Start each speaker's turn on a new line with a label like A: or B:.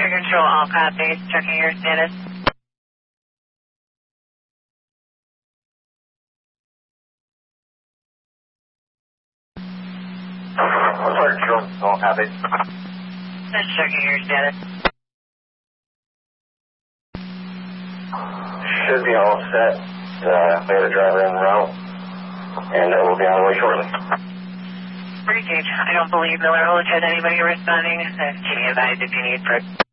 A: Air Control, all copies. Checking your status.
B: Air Control, all copies.
A: Just checking your status.
B: Should be all set. We have a driver en route, and we'll be on the way shortly.
A: Pretty Gage, I don't believe Miller Village has anybody responding. Can you advise if you need for